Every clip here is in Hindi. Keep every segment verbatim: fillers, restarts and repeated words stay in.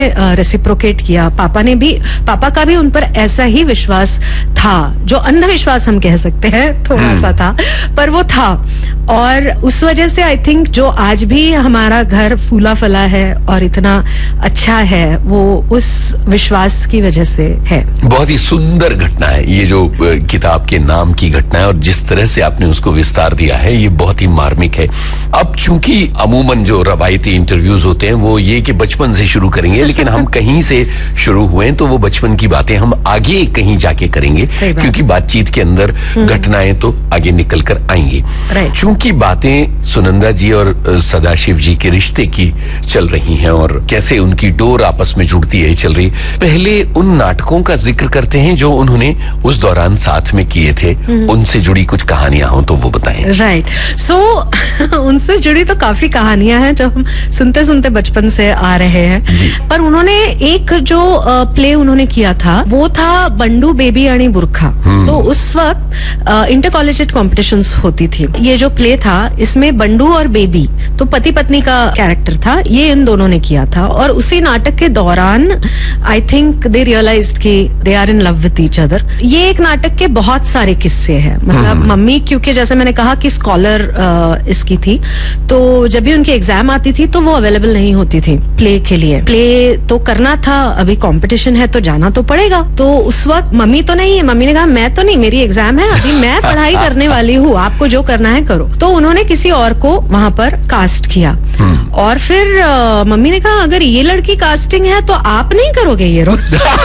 रेसिप्रोकेट किया। पापा ने भी, पापा का भी उन पर ऐसा ही विश्वास था, जो अंधविश्वास हम कह सकते हैं थोड़ा सा था, पर वो था। और उस वजह से आई थिंक जो आज भी हमारा घर फूला फला है और इतना अच्छा है, वो उस विश्वास की वजह से है। बहुत ही सुंदर घटना है ये जो किताब के नाम की घटना है, और जिस तरह से आपने उसको विस्तार दिया है ये बहुत ही मार्मिक है। अब चूंकि अमूमन जो रवायती इंटरव्यूज होते हैं वो ये कि बचपन से शुरू करेंगे, लेकिन हम कहीं से शुरू हुए तो वो बचपन की बातें हम आगे कहीं जाके करेंगे, क्योंकि बातचीत के अंदर घटनाएं तो आगे निकल कर आएंगी। चूंकि बातें सुनंदा जी और सदाशिव जी के रिश्ते की चल रही हैं और कैसे उनकी डोर आपस में जुड़ती है चल रही, पहले उन नाटकों का जिक्र करते हैं जो उन्होंने उस दौरान साथ में किए थे, उनसे जुड़ी कुछ कहानियां हो तो वो बताएं। राइट, सो उनसे जुड़ी तो काफी कहानियां हैं जो हम सुनते सुनते बचपन से आ रहे हैं, पर उन्होंने एक जो प्ले उन्होंने किया था वो था बंडू बेबी आणि बुरखा। तो उस वक्त इंटर कॉलेजिएट कॉम्पिटिशन्स होती थी। ये जो प्ले था इसमें बंडू और बेबी, तो पति पत्नी का कैरेक्टर था, ये इन दोनों ने किया था। और उसी नाटक के दौरान आई थिंक दे रियलाइज्ड कि they are in love with each other. ये एक नाटक के बहुत सारे किस्से हैं, मतलब मम्मी क्योंकि जैसे मैंने कहा कि स्कॉलर इसकी थी, तो जब भी उनकी एग्जाम आती थी तो वो अवेलेबल नहीं होती थी प्ले के लिए। प्ले तो करना था, अभी कंपटीशन है तो जाना तो पड़ेगा। तो उस वक्त मम्मी तो नहीं है, मम्मी ने कहा मैं तो नहीं, मेरी एग्जाम है अभी, मैं पढ़ाई करने वाली हूँ, आपको जो करना है करो। तो उन्होंने किसी और को वहां पर कास्ट किया और फिर आ, मम्मी ने कहा अगर ये लड़की कास्टिंग है तो आप नहीं करोगे ये रोल।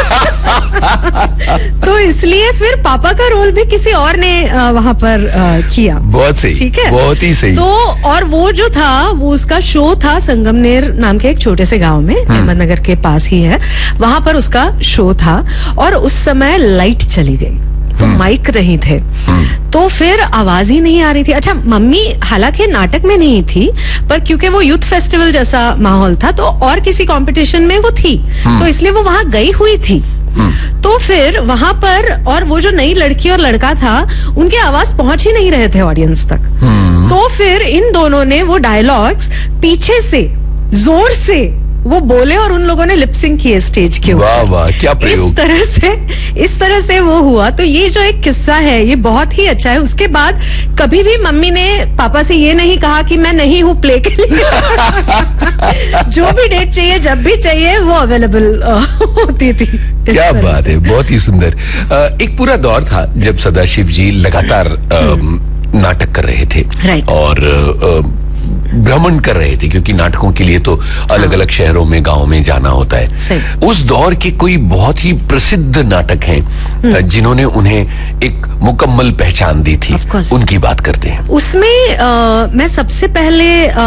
तो इसलिए फिर पापा का रोल भी किसी और ने आ, वहां पर आ, किया। बहुत सही, ठीक है, बहुत ही सही। तो और वो जो था वो उसका शो था संगमनेर नाम के एक छोटे से गांव में, अहमदनगर के पास ही है, वहां पर उसका शो था। और उस समय लाइट चली गई तो माइक नहीं थे, तो फिर आवाज ही नहीं आ रही थी। अच्छा, मम्मी हालांकि नाटक में नहीं थी, पर क्योंकि वो यूथ फेस्टिवल जैसा माहौल था तो और किसी कंपटीशन में वो थी, तो इसलिए वो वहां गई हुई थी। तो फिर वहां पर, और वो जो नई लड़की और लड़का था उनकी आवाज पहुंच ही नहीं रहे थे ऑडियंस तक। तो फिर इन दोनों ने वो डायलॉग्स पीछे से जोर से वो बोले और उन लोगों ने लिपसिंग किए स्टेज के ऊपर। वाह वाह, क्या प्रयोग। इस तरह से इस तरह से वो हुआ। तो ये जो एक किस्सा है ये बहुत ही अच्छा है। उसके बाद कभी भी मम्मी ने पापा से ये नहीं कहा कि मैं नहीं हूँ प्ले के लिए। जो भी डेट चाहिए, जब भी चाहिए, वो अवेलेबल होती थी। क्या बात है, बहुत ही सुंदर। एक पूरा दौर था जब सदाशिव जी लगातार नाटक कर रहे थे और भ्रमण कर रहे थे, क्योंकि नाटकों के लिए तो अलग अलग शहरों में, गांव में जाना होता है। उस दौर के कोई बहुत ही प्रसिद्ध नाटक हैं जिन्होंने उन्हें एक मुकम्मल पहचान दी थी, उनकी बात करते हैं। उसमें आ, मैं सबसे पहले आ,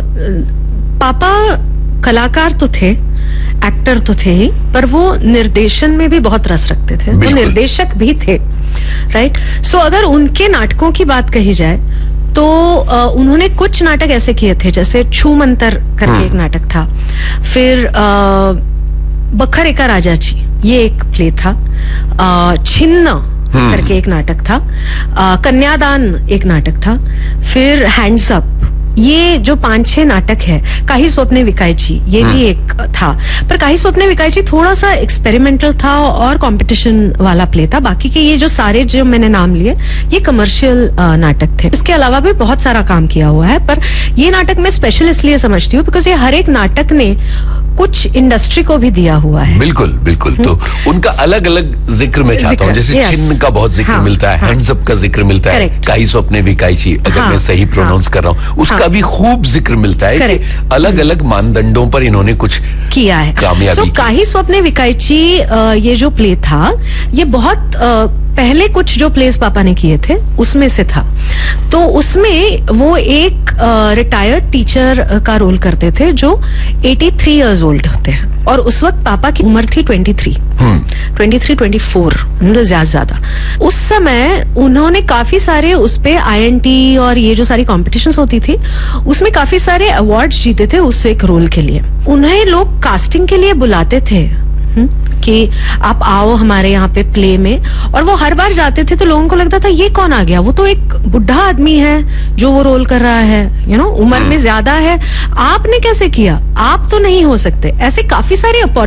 पापा कलाकार तो थे, एक्टर तो थे ही, पर वो निर्देशन में भी बहुत रस रखते थे, वो निर्देशक भी थे। राइट, सो अगर उनके नाटकों की बात कही जाए तो आ, उन्होंने कुछ नाटक ऐसे किए थे, जैसे छू मंतर करके एक नाटक था, फिर आ, बखर एका राजाची ये एक प्ले था, आ, छिन्न करके एक नाटक था, आ, कन्यादान एक नाटक था, फिर हैंड्स अप, ये जो पांच छह नाटक है, काही स्वप्ने विकायची ये भी एक था। पर काही स्वप्ने विकायची थोड़ा सा एक्सपेरिमेंटल था और कंपटीशन वाला प्ले था। बाकी के ये जो सारे जो मैंने नाम लिए ये कमर्शियल नाटक थे। इसके अलावा भी बहुत सारा काम किया हुआ है, पर ये नाटक मैं स्पेशल इसलिए समझती हूँ बिकॉज ये हर एक नाटक ने कुछ इंडस्ट्री को भी दिया हुआ है। बिल्कुल बिल्कुल। तो उनका अलग अलग जिक्र मैं चाहता हूँ, जैसे छिन्न का बहुत जिक्र हाँ, मिलता है, हैंड्स अप का जिक्र मिलता है, काही स्वप्ने विकायची अगर हाँ, मैं सही प्रोनाउंस हाँ, कर रहा हूँ, उसका हाँ, भी खूब जिक्र मिलता है कि अलग अलग मानदंडों पर इन्होंने कुछ किया है, कामयाबी। so, काही स्वप्ने विकायची ये जो प्ले था ये बहुत पहले कुछ जो प्लेस पापा ने किए थे उसमें से था। तो उसमें वो एक रिटायर्ड टीचर का रोल करते थे जो तिरासी इयर्स ओल्ड होते हैं, और उस वक्त पापा की उम्र थी तेईस तेईस चौबीस मतलब ज्यादा ज्यादा। उस समय उन्होंने काफी सारे उस पे आई एन टी और ये जो सारी कॉम्पिटिशन्स होती थी उसमें काफी सारे अवार्ड्स जीते थे उस एक रोल के लिए। उन्हें लोग कास्टिंग के लिए बुलाते थे कि कि आप आओ हमारे यहाँ पे प्ले में, और वो हर बार जाते थे तो लोगों को लगता था ये कौन आ गया, वो तो एक बुढ़ा आदमी है जो वो रोल कर रहा है, यू नो, उम्र में ज्यादा है, आपने कैसे किया, आप तो नहीं हो सकते। ऐसे काफी सारी